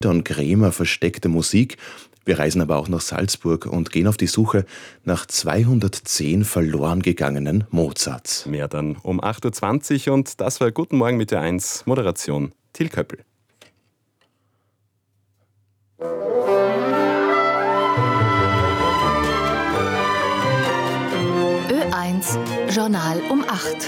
und Krämer versteckte Musik. Wir reisen aber auch nach Salzburg und gehen auf die Suche nach 210 verloren gegangenen Mozarts. Mehr dann um 8.20 Uhr und das war Guten Morgen mit der 1 Moderation Till Köppel. Ö1 Journal um 8.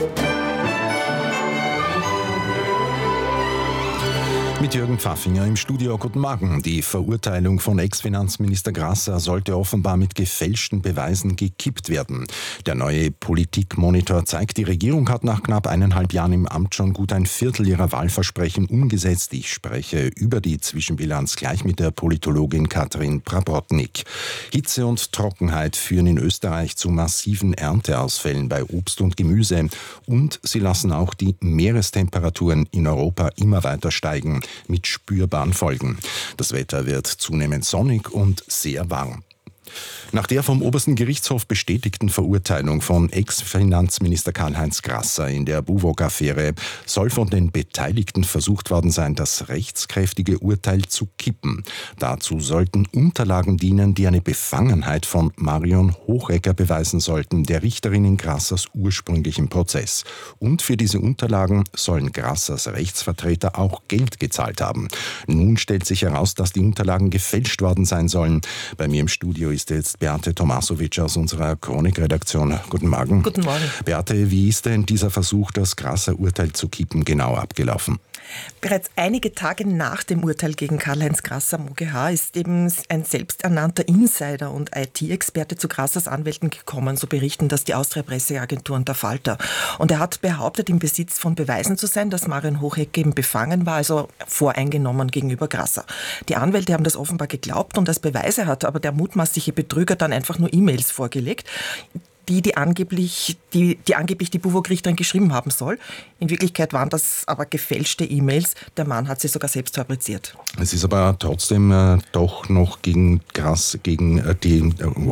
Mit Jürgen Pfaffinger im Studio. Guten Morgen. Die Verurteilung von Ex-Finanzminister Grasser sollte offenbar mit gefälschten Beweisen gekippt werden. Der neue Politikmonitor zeigt, die Regierung hat nach knapp 1,5 Jahren im Amt schon gut ein Viertel ihrer Wahlversprechen umgesetzt. Ich spreche über die Zwischenbilanz gleich mit der Politologin Katrin Prabotnik. Hitze und Trockenheit führen in Österreich zu massiven Ernteausfällen bei Obst und Gemüse. Und sie lassen auch die Meerestemperaturen in Europa immer weiter steigen, mit spürbaren Folgen. Das Wetter wird zunehmend sonnig und sehr warm. Nach der vom Obersten Gerichtshof bestätigten Verurteilung von Ex-Finanzminister Karl-Heinz Grasser in der Buwog-Affäre soll von den Beteiligten versucht worden sein, das rechtskräftige Urteil zu kippen. Dazu sollten Unterlagen dienen, die eine Befangenheit von Marion Hochegger beweisen sollten, der Richterin in Grassers ursprünglichem Prozess. Und für diese Unterlagen sollen Grassers Rechtsvertreter auch Geld gezahlt haben. Nun stellt sich heraus, dass die Unterlagen gefälscht worden sein sollen. Bei mir im Studio ist jetzt Beate Tomasovic aus unserer Chronikredaktion. Guten Morgen. Guten Morgen. Beate, wie ist denn dieser Versuch, das Grasser-Urteil zu kippen, genau abgelaufen? Bereits einige Tage nach dem Urteil gegen Karl-Heinz Grasser am OGH ist eben ein selbsternannter Insider und IT-Experte zu Grassers Anwälten gekommen, so berichten das die Austria-Presseagentur und der Falter. Und er hat behauptet, im Besitz von Beweisen zu sein, dass Marion Hochegger eben befangen war, also voreingenommen gegenüber Grasser. Die Anwälte haben das offenbar geglaubt und als Beweise hat aber der mutmaßliche Betrüger dann einfach nur E-Mails vorgelegt, die angeblich die Buwog-Richterin geschrieben haben soll. In Wirklichkeit waren das aber gefälschte E-Mails. Der Mann hat sie sogar selbst fabriziert. Es ist aber trotzdem doch noch gegen die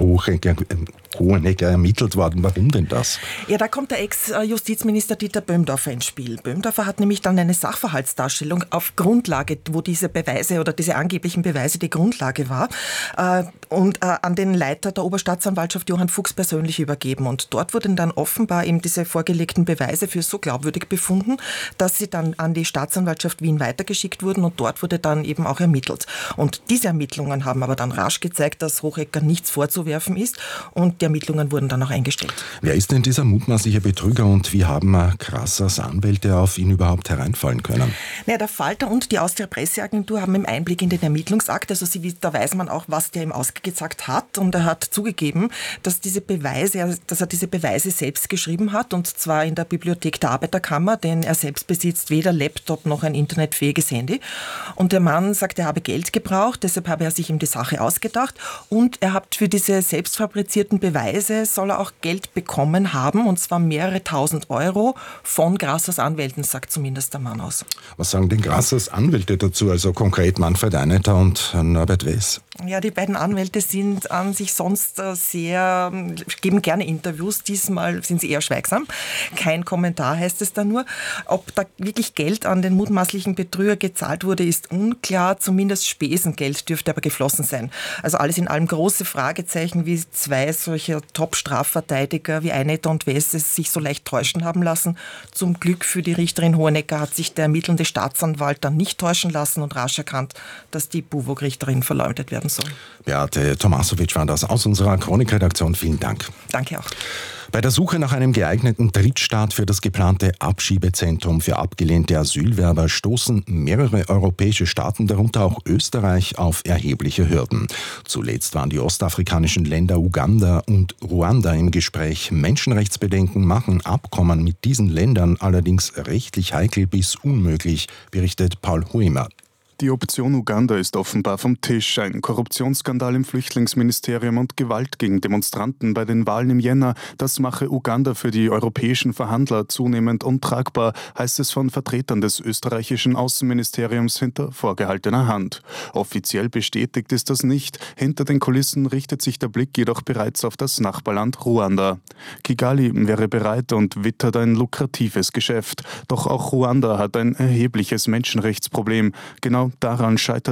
Hohenegger ermittelt worden. Warum denn das? Ja, da kommt der Ex-Justizminister Dieter Böhmdorfer ins Spiel. Böhmdorfer hat nämlich dann eine Sachverhaltsdarstellung auf Grundlage, wo diese Beweise oder diese angeblichen Beweise die Grundlage war, und an den Leiter der Oberstaatsanwaltschaft Johann Fuchs persönlich übergeben. Und dort wurden dann offenbar eben diese vorgelegten Beweise für so glaubwürdig befunden, dass sie dann an die Staatsanwaltschaft Wien weitergeschickt wurden und dort wurde dann eben auch ermittelt. Und diese Ermittlungen haben aber dann rasch gezeigt, dass Hochegger nichts vorzuwerfen ist und die Ermittlungen wurden dann auch eingestellt. Wer ist denn dieser mutmaßliche Betrüger und wie haben Grassers Anwälte auf ihn überhaupt hereinfallen können? Ja, der Falter und die Austria-Presseagentur haben einen Einblick in den Ermittlungsakt, also da weiß man auch, was der ihm ausgesagt hat und er hat zugegeben, dass er diese Beweise selbst geschrieben hat und zwar in der Bibliothek der Arbeiterkammer, denn er selbst besitzt weder Laptop noch ein internetfähiges Handy. Und der Mann sagt, er habe Geld gebraucht, deshalb habe er sich ihm die Sache ausgedacht und er hat für diese selbst fabrizierten Beweise soll er auch Geld bekommen haben und zwar mehrere tausend Euro von Grassers Anwälten, sagt zumindest der Mann aus. Was sagen denn Grassers Anwälte dazu, also konkret Manfred Eineter und Norbert Wess? Ja, die beiden Anwälte sind an sich sonst geben gerne Interviews. Diesmal sind sie eher schweigsam. Kein Kommentar heißt es da nur. Ob da wirklich Geld an den mutmaßlichen Betrüger gezahlt wurde, ist unklar. Zumindest Spesengeld dürfte aber geflossen sein. Also alles in allem große Fragezeichen, wie zwei solcher Top-Strafverteidiger wie Eineter und Wess sich so leicht täuschen haben lassen. Zum Glück für die Richterin Hohenegger hat sich der ermittelnde Staatsanwalt dann nicht täuschen lassen und rasch erkannt, dass die Buwog-Richterin verleumdet werden soll. Beate Tomasovic war das aus unserer Chronikredaktion. Vielen Dank. Danke auch. Bei der Suche nach einem geeigneten Drittstaat für das geplante Abschiebezentrum für abgelehnte Asylwerber stoßen mehrere europäische Staaten, darunter auch Österreich, auf erhebliche Hürden. Zuletzt waren die ostafrikanischen Länder Uganda und Ruanda im Gespräch. Menschenrechtsbedenken machen Abkommen mit diesen Ländern allerdings rechtlich heikel bis unmöglich, berichtet Paul Huemer. Die Option Uganda ist offenbar vom Tisch. Ein Korruptionsskandal im Flüchtlingsministerium und Gewalt gegen Demonstranten bei den Wahlen im Jänner, das mache Uganda für die europäischen Verhandler zunehmend untragbar, heißt es von Vertretern des österreichischen Außenministeriums hinter vorgehaltener Hand. Offiziell bestätigt ist das nicht. Hinter den Kulissen richtet sich der Blick jedoch bereits auf das Nachbarland Ruanda. Kigali wäre bereit und wittert ein lukratives Geschäft. Doch auch Ruanda hat ein erhebliches Menschenrechtsproblem. Genau daran scheitert